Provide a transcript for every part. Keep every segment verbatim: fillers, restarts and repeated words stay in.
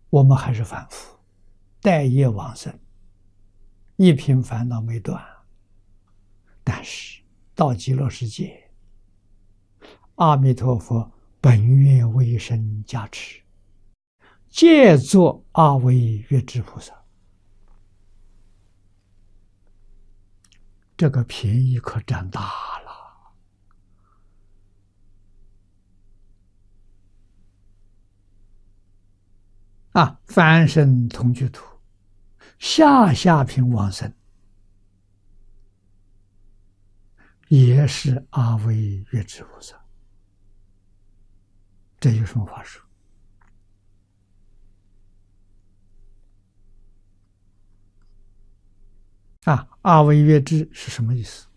我们还是凡夫，待业往生，一品烦恼没断。但是到极乐世界，阿弥陀佛本愿威神加持，借作阿惟越致菩萨，这个便宜可占大了。啊，凡圣同居土，下下品往生，也是阿惟越致菩萨。这有什么话说？啊，阿惟越致是什么意思？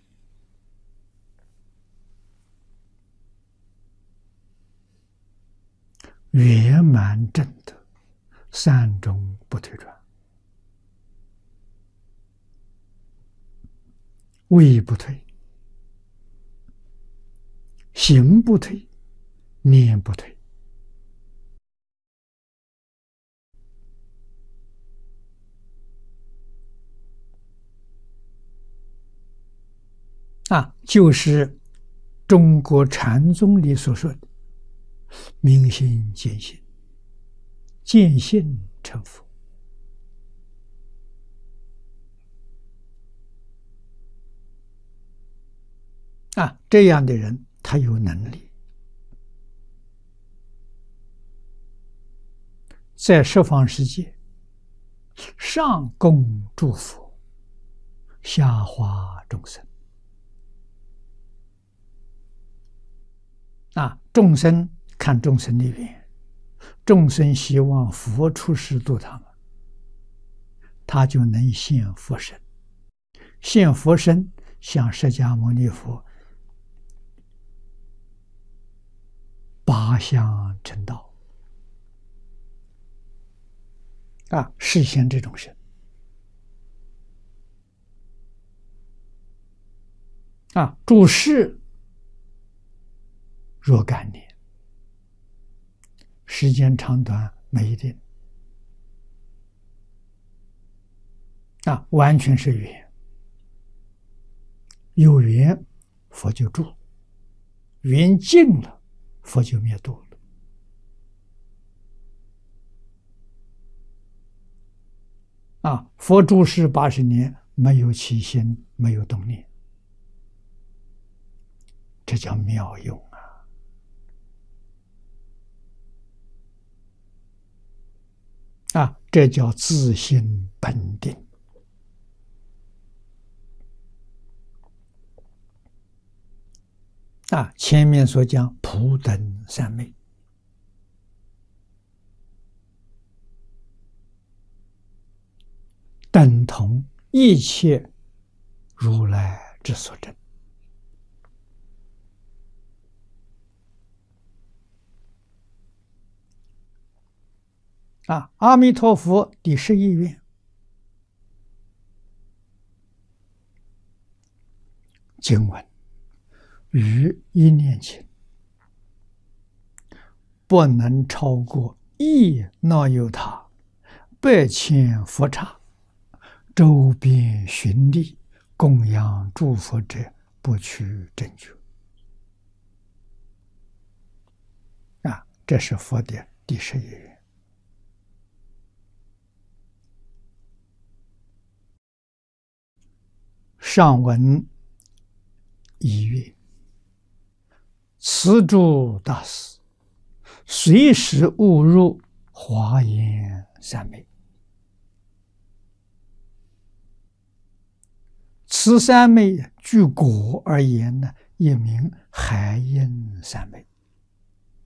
圆满正德，善终不退转，位不退，行不退，念不退。啊，就是中国禅宗里所说的明心见性，见性成佛。啊，这样的人他有能力，在十方世界上供诸佛，下化众生。啊，众生看众生的缘，众生希望佛出世度他们，他就能现佛身。现佛身，像释迦牟尼佛八相成道，啊，实现这种身。啊，诸事若干年，时间长短没一定，啊，完全是缘。有缘，佛就住；缘尽了，佛就灭度了。啊，佛住世八十年，没有起心，没有动念，这叫妙用啊！啊，这叫自性本定。啊，前面所讲普等三昧，等同一切如来之所证。啊，阿弥陀佛第十一愿，经文于一念前，不能超过一那由他百千佛刹，周边巡礼供养诸佛者，不取正觉。啊，这是佛的第十一愿。上文一月，慈住大师随时误入华严三昧。此三昧据果而言呢，也名海印三昧。